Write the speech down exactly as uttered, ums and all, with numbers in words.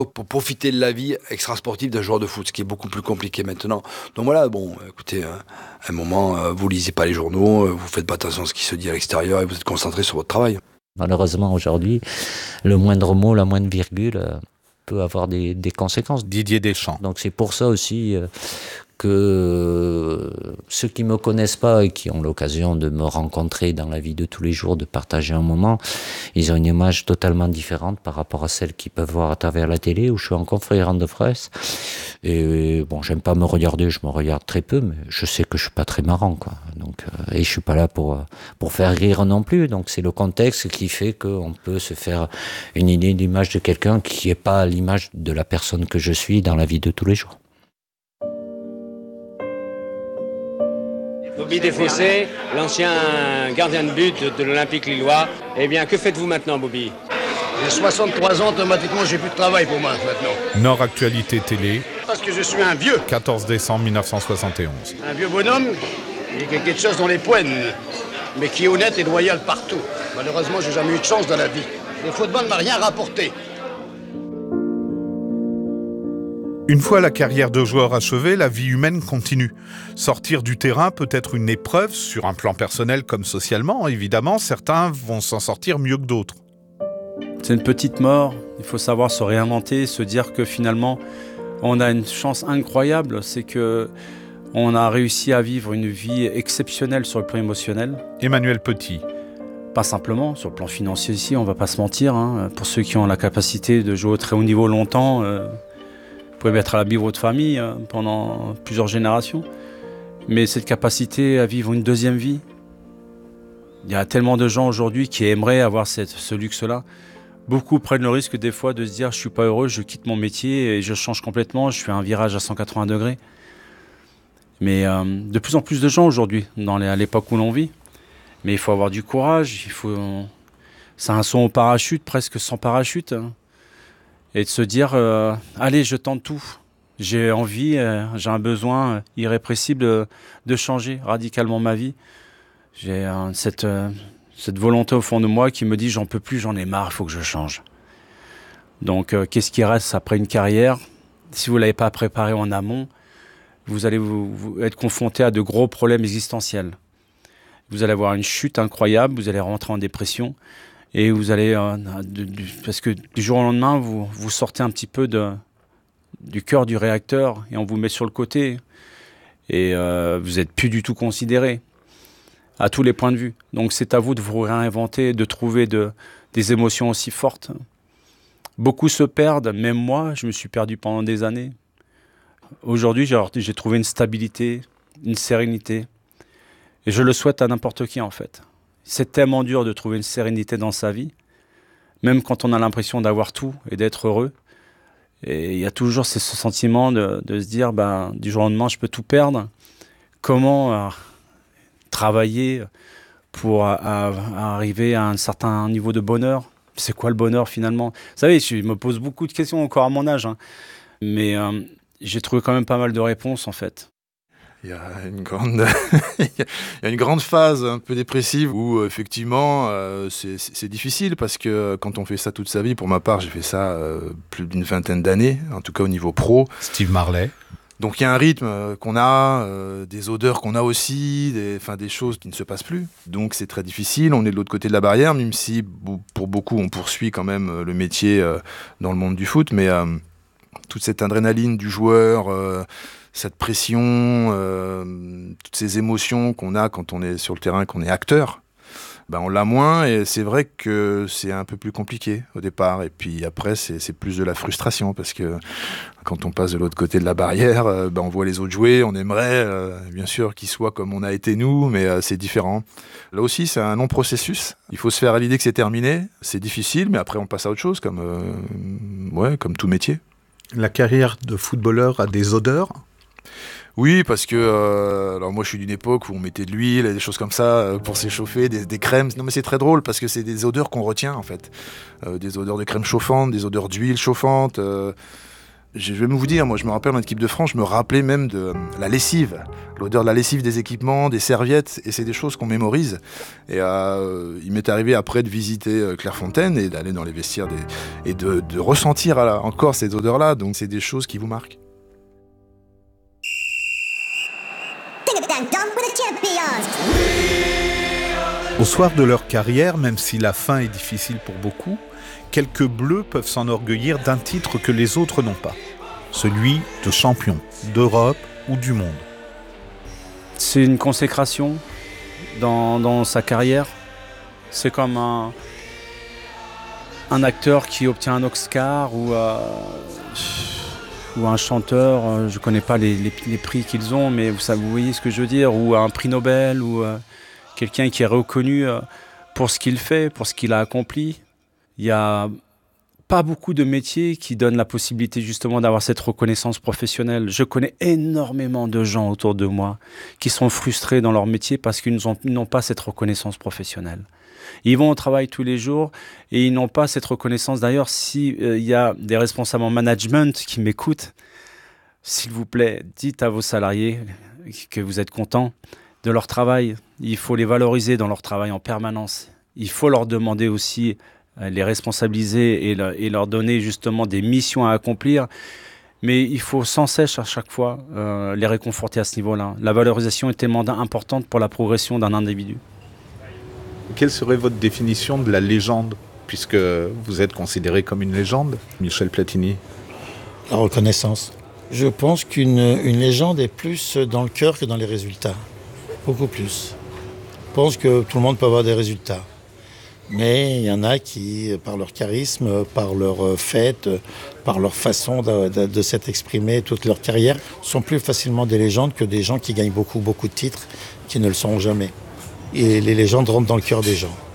Pour profiter de la vie extra-sportive d'un joueur de foot, ce qui est beaucoup plus compliqué maintenant. Donc voilà, bon, écoutez, à un moment, vous lisez pas les journaux, vous faites pas attention à ce qui se dit à l'extérieur et vous êtes concentré sur votre travail. Malheureusement, aujourd'hui, le moindre mot, la moindre virgule euh, peut avoir des, des conséquences. Didier Deschamps. Donc c'est pour ça aussi euh, que ceux qui me connaissent pas et qui ont l'occasion de me rencontrer dans la vie de tous les jours, de partager un moment, ils ont une image totalement différente par rapport à celle qu'ils peuvent voir à travers la télé où je suis en conférence de presse. Et bon, j'aime pas me regarder, je me regarde très peu, mais je sais que je suis pas très marrant, quoi. Donc, euh, et je suis pas là pour pour faire rire non plus. Donc c'est le contexte qui fait qu'on peut se faire une idée d'image de quelqu'un qui est pas l'image de la personne que je suis dans la vie de tous les jours. Bobby Desfossés, l'ancien gardien de but de l'Olympique lillois. Eh bien, que faites-vous maintenant, Bobby ? J'ai soixante-trois ans, automatiquement, j'ai plus de travail pour moi maintenant. Nord Actualité Télé. Parce que je suis un vieux. quatorze décembre mille neuf cent soixante et onze. Un vieux bonhomme, il y a quelque chose dans les poignes, mais qui est honnête et loyal partout. Malheureusement, j'ai jamais eu de chance dans la vie. Le football ne m'a rien rapporté. Une fois la carrière de joueur achevée, la vie humaine continue. Sortir du terrain peut être une épreuve, sur un plan personnel comme socialement. Évidemment, certains vont s'en sortir mieux que d'autres. C'est une petite mort, il faut savoir se réinventer, se dire que finalement, on a une chance incroyable, c'est que on a réussi à vivre une vie exceptionnelle sur le plan émotionnel. Emmanuel Petit. Pas simplement, sur le plan financier aussi, on va pas se mentir. Hein. Pour ceux qui ont la capacité de jouer au très haut niveau longtemps, euh, vous pouvez mettre à l'abri votre famille euh, pendant plusieurs générations. Mais cette capacité à vivre une deuxième vie, il y a tellement de gens aujourd'hui qui aimeraient avoir cette, ce luxe-là. Beaucoup prennent le risque des fois de se dire « je suis pas heureux, je quitte mon métier et je change complètement, je fais un virage à cent quatre-vingts degrés ». Mais euh, de plus en plus de gens aujourd'hui, dans les, à l'époque où l'on vit. Mais il faut avoir du courage, il faut... c'est un saut au parachute, presque sans parachute. Hein. Et de se dire euh, « allez, je tente tout, j'ai envie, euh, j'ai un besoin irrépressible de, de changer radicalement ma vie ». J'ai euh, cette, euh, cette volonté au fond de moi qui me dit « j'en peux plus, j'en ai marre, il faut que je change ». Donc euh, qu'est-ce qui reste après une carrière ? Si vous ne l'avez pas préparé en amont, vous allez vous, vous être confronté à de gros problèmes existentiels. Vous allez avoir une chute incroyable, vous allez rentrer en dépression et vous allez, euh, de, de, parce que du jour au lendemain, vous, vous sortez un petit peu de, du cœur du réacteur et on vous met sur le côté et euh, vous n'êtes plus du tout considéré à tous les points de vue. Donc c'est à vous de vous réinventer, de trouver de, des émotions aussi fortes. Beaucoup se perdent, même moi, je me suis perdu pendant des années. Aujourd'hui, j'ai, j'ai trouvé une stabilité, une sérénité. Et je le souhaite à n'importe qui, en fait. C'est tellement dur de trouver une sérénité dans sa vie, même quand on a l'impression d'avoir tout et d'être heureux. Et il y a toujours ce sentiment de, de se dire, ben, du jour au lendemain, je peux tout perdre. Comment euh, travailler pour à, à arriver à un certain niveau de bonheur ? C'est quoi le bonheur, finalement ? Vous savez, je me pose beaucoup de questions encore à mon âge, hein. Mais euh, j'ai trouvé quand même pas mal de réponses, en fait. Il y a une grande, il y a une grande phase un peu dépressive où effectivement euh, c'est, c'est difficile parce que quand on fait ça toute sa vie, pour ma part j'ai fait ça euh, plus d'une vingtaine d'années, en tout cas au niveau pro. Steve Marley. Donc il y a un rythme qu'on a, euh, des odeurs qu'on a aussi, des, enfin, des choses qui ne se passent plus. Donc c'est très difficile, on est de l'autre côté de la barrière, même si pour beaucoup on poursuit quand même le métier euh, dans le monde du foot, mais euh, toute cette adrénaline du joueur, euh, cette pression, euh, toutes ces émotions qu'on a quand on est sur le terrain, qu'on est acteur, ben on l'a moins et c'est vrai que c'est un peu plus compliqué au départ. Et puis après, c'est, c'est plus de la frustration parce que quand on passe de l'autre côté de la barrière, euh, ben on voit les autres jouer, on aimerait euh, bien sûr qu'ils soient comme on a été nous, mais euh, c'est différent. Là aussi, c'est un long processus. Il faut se faire à l'idée que c'est terminé. C'est difficile, mais après on passe à autre chose, comme, euh, ouais, comme tout métier. La carrière de footballeur a des odeurs ? Oui, parce que euh, alors moi je suis d'une époque où on mettait de l'huile et des choses comme ça euh, pour s'échauffer, des, des crèmes. Non mais c'est très drôle parce que c'est des odeurs qu'on retient en fait, euh, des odeurs de crème chauffante, des odeurs d'huile chauffante. Euh, Je vais vous dire, moi je me rappelle en équipe de France, je me rappelais même de la lessive, l'odeur de la lessive des équipements, des serviettes, et c'est des choses qu'on mémorise. Et euh, il m'est arrivé après de visiter Clairefontaine et d'aller dans les vestiaires des, et de, de ressentir à la, encore ces odeurs-là, donc c'est des choses qui vous marquent. Au soir de leur carrière, même si la fin est difficile pour beaucoup, quelques Bleus peuvent s'enorgueillir d'un titre que les autres n'ont pas, celui de champion d'Europe ou du monde. C'est une consécration dans, dans sa carrière. C'est comme un, un acteur qui obtient un Oscar ou, euh, ou un chanteur, je ne connais pas les, les, les prix qu'ils ont, mais vous, savez, vous voyez ce que je veux dire, ou un prix Nobel, ou euh, quelqu'un qui est reconnu euh, pour ce qu'il fait, pour ce qu'il a accompli. Il n'y a pas beaucoup de métiers qui donnent la possibilité justement d'avoir cette reconnaissance professionnelle. Je connais énormément de gens autour de moi qui sont frustrés dans leur métier parce qu'ils n'ont pas cette reconnaissance professionnelle. Ils vont au travail tous les jours et ils n'ont pas cette reconnaissance. D'ailleurs, s'il euh, y a des responsables en management qui m'écoutent, s'il vous plaît, dites à vos salariés que vous êtes contents de leur travail. Il faut les valoriser dans leur travail en permanence. Il faut leur demander aussi les responsabiliser et, le, et leur donner justement des missions à accomplir. Mais il faut sans cesse à chaque fois euh, les réconforter à ce niveau-là. La valorisation est tellement importante pour la progression d'un individu. Quelle serait votre définition de la légende, puisque vous êtes considéré comme une légende, Michel Platini? La reconnaissance. Je pense qu'une une légende est plus dans le cœur que dans les résultats. Beaucoup plus. Je pense que tout le monde peut avoir des résultats. Mais il y en a qui, par leur charisme, par leur fête, par leur façon de, de, de s'être exprimé toute leur carrière, sont plus facilement des légendes que des gens qui gagnent beaucoup, beaucoup de titres, qui ne le sont jamais. Et les légendes rentrent dans le cœur des gens.